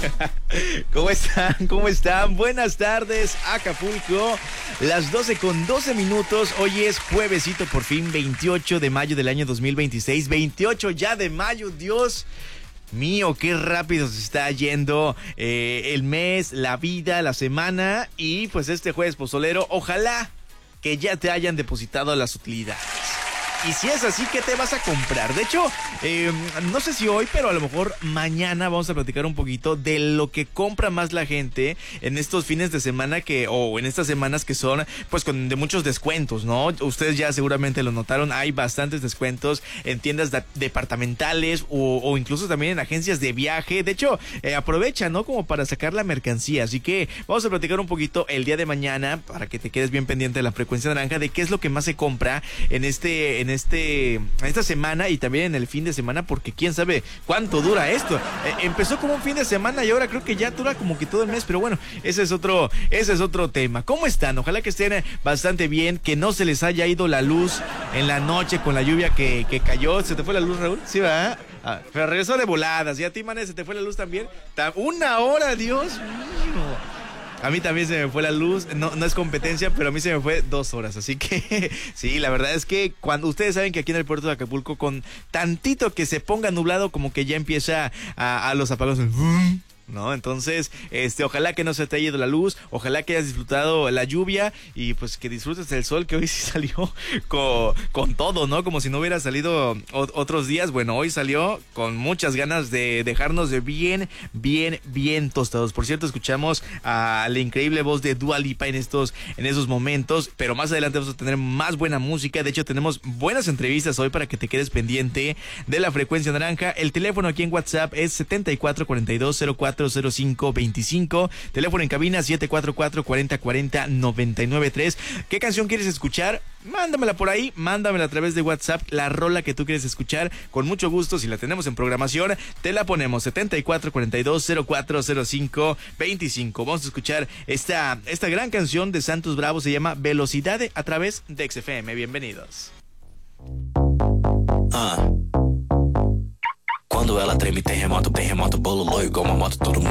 ¿Cómo están? ¿Cómo están? Buenas tardes, Acapulco. Las 12:12. Hoy es juevesito, por fin, 28 de mayo del año 2026. 28 ya de mayo, Dios mío, qué rápido se está yendo el mes, la vida, la semana. Y pues este jueves pozolero, ojalá que ya te hayan depositado las utilidades. Y si es así, ¿qué te vas a comprar? De hecho, no sé si hoy, pero a lo mejor mañana vamos a platicar un poquito de lo que compra más la gente en estos fines de semana o en estas semanas que son, pues, de muchos descuentos, ¿no? Ustedes ya seguramente lo notaron, hay bastantes descuentos en tiendas departamentales o incluso también en agencias de viaje. De hecho, aprovecha, ¿no? Como para sacar la mercancía. Así que vamos a platicar un poquito el día de mañana para que te quedes bien pendiente de la frecuencia naranja de qué es lo que más se compra en esta semana y también en el fin de semana, porque quién sabe cuánto dura esto. Empezó como un fin de semana y ahora creo que ya dura como que todo el mes, pero bueno, ese es otro tema. ¿Cómo están? Ojalá que estén bastante bien, que no se les haya ido la luz en la noche con la lluvia que cayó. ¿Se te fue la luz, Raúl? Sí, ¿verdad? Pero regresó de voladas. ¿Y a ti, Mané, se te fue la luz también? ¡Una hora, Dios mío! A mí también se me fue la luz, no es competencia, pero a mí se me fue 2 horas, así que sí, la verdad es que cuando ustedes saben que aquí en el puerto de Acapulco, con tantito que se ponga nublado, como que ya empieza a los apagones, ¿no? Entonces, ojalá que no se te haya ido la luz, ojalá que hayas disfrutado la lluvia y pues que disfrutes el sol, que hoy sí salió con todo, ¿no? Como si no hubiera salido otros días. Bueno, hoy salió con muchas ganas de dejarnos de bien tostados. Por cierto, escuchamos a la increíble voz de Dua Lipa en esos momentos, pero más adelante vamos a tener más buena música. De hecho, tenemos buenas entrevistas hoy para que te quedes pendiente de la frecuencia naranja. El teléfono aquí en WhatsApp es 7442040525. Teléfono en cabina 744-4040-993. ¿Qué canción quieres escuchar? Mándamela por ahí, mándamela a través de WhatsApp, la rola que tú quieres escuchar. Con mucho gusto, si la tenemos en programación, te la ponemos. 7442040525. Vamos a escuchar esta gran canción de Santos Bravo, se llama Velocidad, a través de XFM. Bienvenidos. Quando ela treme, terremoto, bololô, igual uma moto, todo mundo